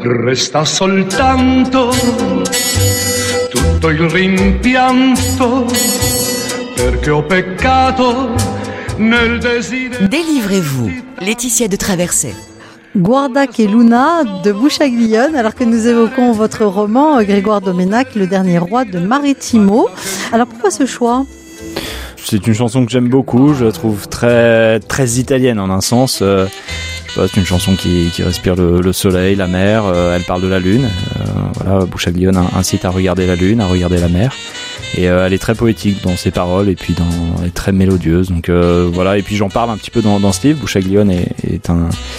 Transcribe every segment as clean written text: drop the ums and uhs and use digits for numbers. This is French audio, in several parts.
resta soltanto tutto il rimpianto perché ho peccato nel desiderio. Délivrez-vous, Laetitia de Traversais. Guardac et Luna de Bouchaglione, alors que nous évoquons votre roman Grégoire Doménac, Le dernier roi de Marittimo. Alors pourquoi ce choix ? C'est une chanson que j'aime beaucoup, je la trouve très, très italienne en un sens. C'est une chanson qui respire le soleil, la mer, elle parle de la lune. Voilà, Bouchaglione incite à regarder la lune, à regarder la mer. Et elle est très poétique dans ses paroles et puis elle est très mélodieuse. Donc voilà, et puis j'en parle un petit peu dans ce livre. Bouchaglione est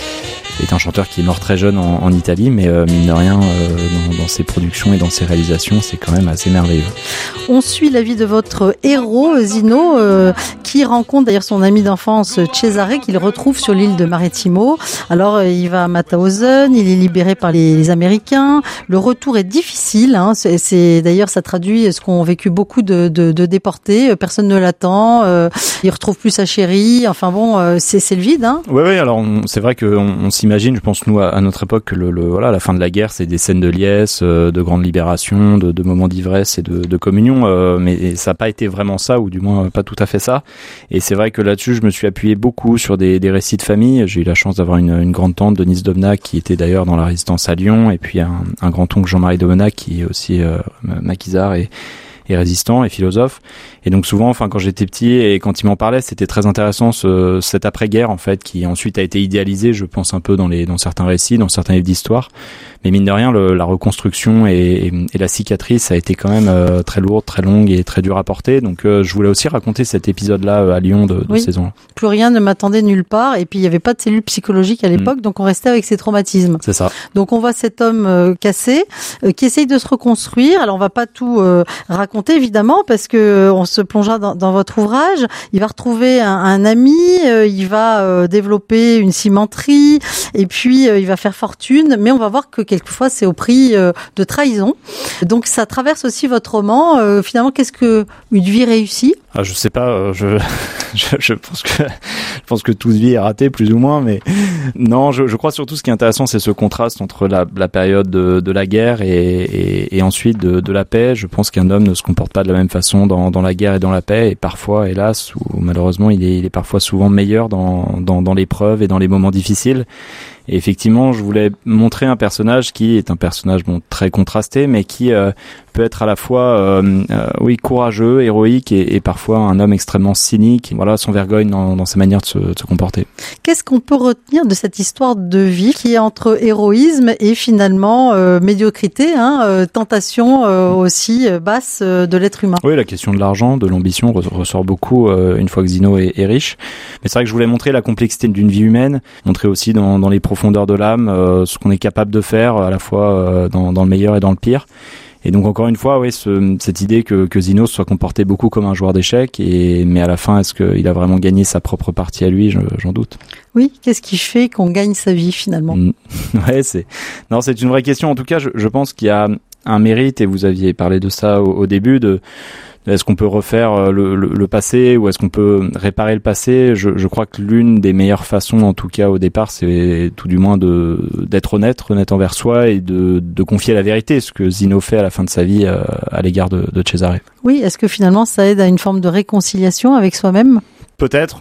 un chanteur qui est mort très jeune en Italie, mais mine de rien, dans ses productions et dans ses réalisations, c'est quand même assez merveilleux. On suit la vie de votre héros, Zino, qui rencontre d'ailleurs son ami d'enfance, Cesare, qu'il retrouve sur l'île de Marittimo. Alors, il va à Mauthausen, il est libéré par les Américains. Le retour est difficile, hein. D'ailleurs, ça traduit ce qu'ont vécu beaucoup de déportés. Personne ne l'attend. Il retrouve plus sa chérie. Enfin bon, c'est le vide, hein. Oui, alors c'est vrai qu'on s'imagine, je pense nous à notre époque, que voilà, la fin de la guerre, c'est des scènes de liesse, de grande libération, de moments d'ivresse et de communion, mais ça n'a pas été vraiment ça, ou du moins pas tout à fait ça. Et c'est vrai que là-dessus, je me suis appuyé beaucoup sur des récits de famille. J'ai eu la chance d'avoir une grande tante, Denise Doménac, qui était d'ailleurs dans la résistance à Lyon, et puis un grand-oncle, Jean-Marie Doménac, qui est aussi maquisard et résistant et philosophe. Et donc souvent, quand j'étais petit et quand il m'en parlait, c'était très intéressant cette après-guerre en fait, qui ensuite a été idéalisé, je pense un peu dans certains récits, dans certains livres d'histoire. Mais mine de rien, la reconstruction et la cicatrice a été quand même très lourde, très longue et très dure à porter. Donc je voulais aussi raconter cet épisode-là à Lyon de saison. Plus rien ne m'attendait nulle part, et puis il n'y avait pas de cellule psychologique à l'époque, donc on restait avec ses traumatismes. C'est ça. Donc on voit cet homme cassé, qui essaye de se reconstruire. Alors on va pas tout raconter évidemment, parce que on se plongera dans votre ouvrage. Il va retrouver un ami, il va développer une cimenterie, et puis il va faire fortune, mais on va voir que quelquefois c'est au prix de trahison. Donc ça traverse aussi votre roman. Finalement, qu'est-ce que une vie réussie ? Je sais pas, je pense que toute vie est ratée plus ou moins, mais non, je crois surtout ce qui est intéressant, c'est ce contraste entre la période de la guerre et ensuite de la paix. Je pense qu'un homme ne se comporte pas de la même façon dans la guerre et dans la paix, et parfois, hélas, ou malheureusement, il est parfois souvent meilleur dans l'épreuve et dans les moments difficiles. Et effectivement, je voulais montrer un personnage qui est un personnage très contrasté, mais qui peut être à la fois courageux, héroïque et parfois un homme extrêmement cynique, sans vergogne dans sa manière de se comporter. Qu'est-ce qu'on peut retenir de cette histoire de vie qui est entre héroïsme et finalement médiocrité, tentation aussi basse de l'être humain ? Oui, la question de l'argent, de l'ambition ressort beaucoup une fois que Zino est riche. Mais c'est vrai que je voulais montrer la complexité d'une vie humaine, montrer aussi dans les profondeurs de l'âme ce qu'on est capable de faire à la fois dans le meilleur et dans le pire. Et donc encore une fois, cette idée que Zino soit comporté beaucoup comme un joueur d'échecs, mais à la fin, est-ce qu'il a vraiment gagné sa propre partie à lui ? J'en doute. Oui, qu'est-ce qui fait qu'on gagne sa vie finalement ? C'est une vraie question. En tout cas, je pense qu'il y a un mérite, et vous aviez parlé de ça au début, est-ce qu'on peut refaire le passé, ou est-ce qu'on peut réparer le passé ? Je crois que l'une des meilleures façons, en tout cas au départ, c'est tout du moins d'être honnête envers soi et de confier la vérité, ce que Zino fait à la fin de sa vie à l'égard de Cesare. Oui, est-ce que finalement ça aide à une forme de réconciliation avec soi-même ? Peut-être,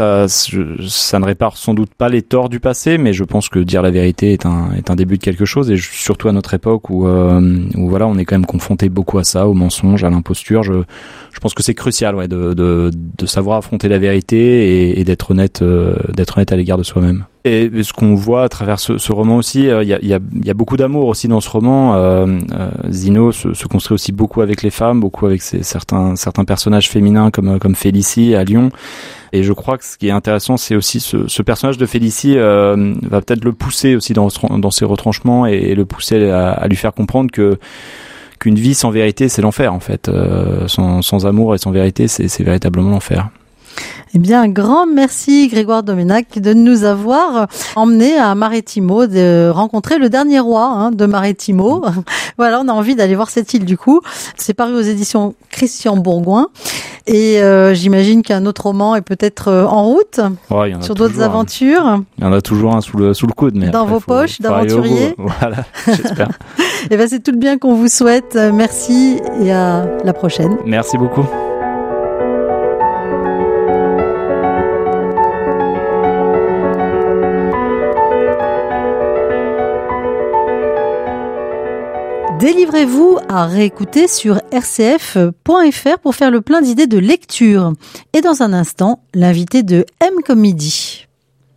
ça ne répare sans doute pas les torts du passé, mais je pense que dire la vérité est un début de quelque chose, et surtout à notre époque où on est quand même confronté beaucoup à ça, au mensonge, à l'imposture. Je pense que c'est crucial, de savoir affronter la vérité et d'être honnête à l'égard de soi-même. Et ce qu'on voit à travers ce roman aussi, il y a beaucoup d'amour aussi dans ce roman. Zino se construit aussi beaucoup avec les femmes, beaucoup avec certains personnages féminins comme Félicie à Lyon. Et je crois que ce qui est intéressant, c'est aussi ce personnage de Félicie va peut-être le pousser aussi dans ses retranchements, et le pousser à lui faire comprendre qu'une vie sans vérité, c'est l'enfer en fait. Sans amour et sans vérité, c'est véritablement l'enfer. Eh bien, un grand merci Grégoire Domenac de nous avoir emmené à Marettimo, de rencontrer le dernier roi de Marettimo. Voilà, on a envie d'aller voir cette île du coup. C'est paru aux éditions Christian Bourgoin. Et j'imagine qu'un autre roman est peut-être en route sur d'autres aventures. Il y en a toujours un sous le coude. Mais dans vos poches d'aventurier. Voilà, j'espère. Et ben, c'est tout le bien qu'on vous souhaite. Merci et à la prochaine. Merci beaucoup. Délivrez-vous à réécouter sur rcf.fr pour faire le plein d'idées de lecture. Et dans un instant, l'invité de M comme midi.